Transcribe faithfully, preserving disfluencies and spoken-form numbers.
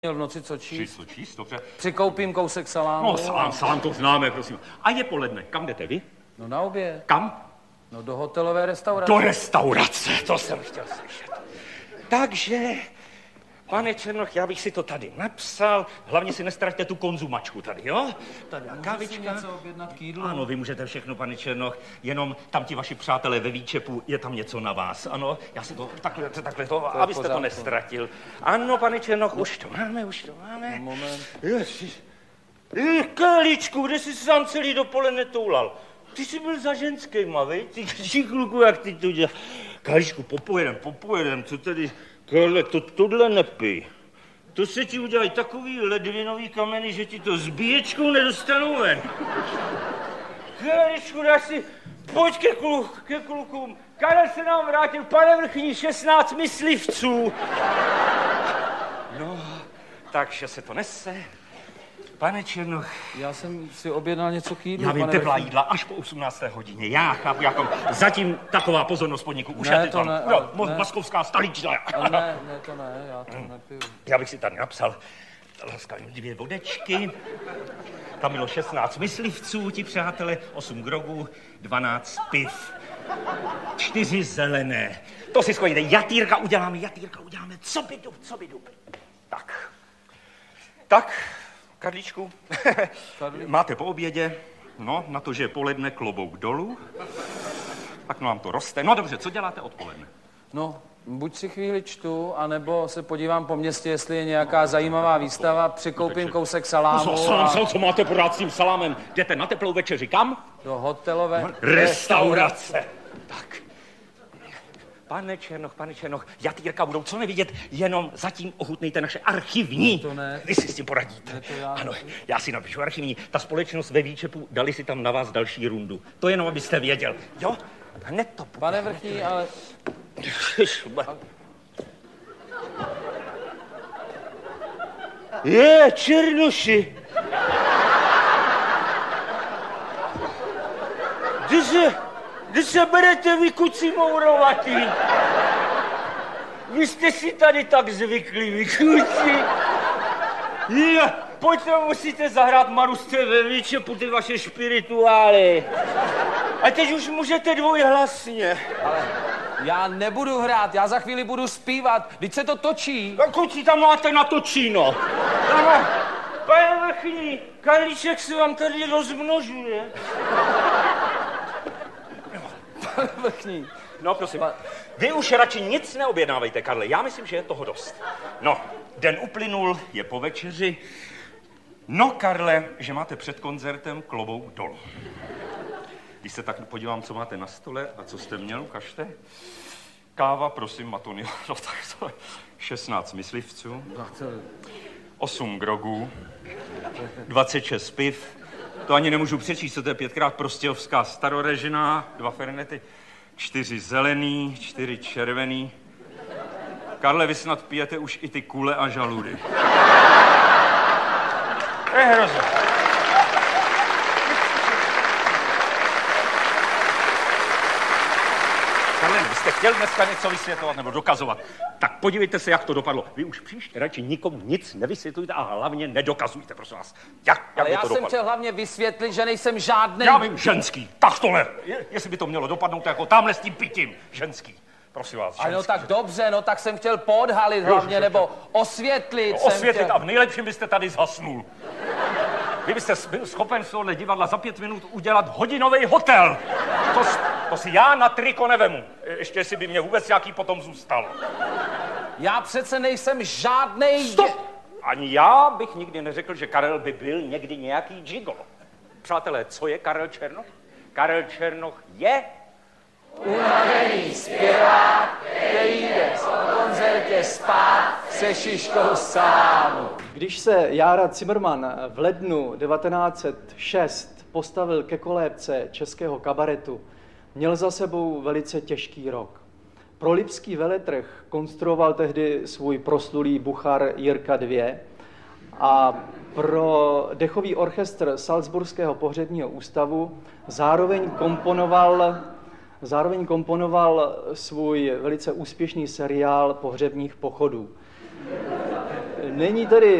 Měl v noci co číst? Co číst, dobře. Přikoupím kousek salámu. No, salám, salám, to známe, prosím. A je poledne. Kam jdete vy? No na oběd. Kam? No do hotelové restaurace. Do restaurace, to jsem chtěl slyšet. Takže, pane Černoch, já bych si to tady napsal. Hlavně si nestraťte tu konzumačku tady, jo? Tady kávička. Můžu si něco objednat k jídlu? Ano, vy můžete všechno, pane Černoch, jenom tam ti vaši přátelé ve výčepu, je tam něco na vás, ano? Já si to takhle, takhle to, to abyste to nestratil. Ano, pane Černoch, už to máme, už to máme. No, moment. Ježiš. Káličku, kde jsi sám celý dopoledne toulal? Ty jsi byl za ženskýma, vej? Ty šikluku, jak ty to děláš. Káličku, popojedem, popojedem, co tady? Karle, to, tohle nepij. To se ti udělají takový ledvinový kameny, že ti to s bíječkou nedostanou ven. Káličku, dáš si, pojď ke, kluk, ke klukům. Karel se nám vrátil, pane Vrchní, šestnáct myslivců. No, takže se to nese. Pane Černoch. Já jsem si objednal něco k jídlu, Já vím, pane teplá Vrchní. jídla až po osmnácté hodině. Já chápu, jakom zatím taková pozornost podniku. Už je to ne, no, ne. Moskovská stolična. Ne, ne, to ne, já to nepiju. Já bych si tady napsal laskavě dvě vodečky. Tam bylo šestnáct myslivců, ti přátelé, osm grogů, dvanáct piv, čtyři zelené. To si schodíte, jatýrka uděláme, jatýrka uděláme, co by dub, co by dub. Tak, tak, Karlíčku, máte po obědě, no, na to, že je poledne, klobouk dolů, tak no vám to roste. No dobře, co děláte odpoledne? No, buď si chvíli čtu, anebo se podívám po městě, jestli je nějaká zajímavá výstava, přikoupím kousek salámu. No, salám, salám, co máte pořád s tím salámem? Jdete na teplou večeři, kam? Do hotelové Restaurace. Tak. Pane Černoch, pane Černoch, jatýrka budou co nevidět, jenom zatím ochutnejte naše archivní. To ne. Vy si s tím poradíte. Ne, to já ano, ne. já si napíšu archivní. Ta společnost ve výčepu, dali si tam na vás další rundu. To jenom, abyste věděl. Jo? Hned to bude. Pane Vrchní, ale... Je, Černoši. Kdy se, kdy se berete vy, kuci mourovatý? Vy jste si tady tak zvykli, vy kuci. Je, pojďte, musíte zahrát Marusce ve výčepu ty vaše špirituály. A teď už můžete dvojhlasně. Ale já nebudu hrát, já za chvíli budu zpívat, vždyť se to točí. A kuci tam máte natočíno. Ano, pane Vrchní, Karlíček se vám tady rozmnožuje. Pane Vrchní. No, prosím, vy už radši nic neobjednávejte, Karle. Já myslím, že je toho dost. No, den uplynul, je po večeři. No, Karle, že máte před koncertem klobouk dolů. Když se tak podívám, co máte na stole a co jste měl, ukažte. Káva, prosím, Matony, no tak to je šestnáct myslivců, osm grogů, dvacet šest piv, to ani nemůžu přečíst, co to je pětkrát prostějovská starorežina, dva fernety, čtyři zelený, čtyři červený. Karle, vy snad pijete už i ty kule a žaludy. To je hrozné. Karle, vy jste chtěl dneska něco vysvětlovat nebo dokazovat, tak podívejte se, jak to dopadlo. Vy už příště radši nikomu nic nevysvětlujte a hlavně nedokazujte, prosím vás. Jak, jak Ale by já to jsem dopadlo? chtěl hlavně vysvětlit, že nejsem žádný. Já vím, ženský, tak tohle. Je, jestli by to mělo dopadnout jako tamhle s tím pitím. Ženský, prosím vás, ženský. Ale no tak dobře, no tak jsem chtěl podhalit hlavně, jo, nebo osvětlit No, jsem osvětlit chtěl. a v nejlepším byste tady zhasnul. Vy byste byl schopen z tohohle divadla za pět minut udělat hodinový hotel. To, to si já na triko nevemu. Ještě jestli by mě vůbec nějaký potom zůstal. Já přece nejsem žádnej... Stop! Ani já bych nikdy neřekl, že Karel by byl někdy nějaký gigolo. Přátelé, co je Karel Černoch? Karel Černoch je... Unavený zpěvák, který jde po koncertě spát se šiškou salámu. Když se Jára Cimrman v lednu devatenáct set šest postavil ke kolébce českého kabaretu, měl za sebou velice těžký rok. Pro lipský veletrh konstruoval tehdy svůj proslulý Buchar Jirka dva a pro dechový orchestr Salzburského pohřebního ústavu zároveň komponoval Zároveň komponoval svůj velice úspěšný seriál pohřebních pochodů. Není tedy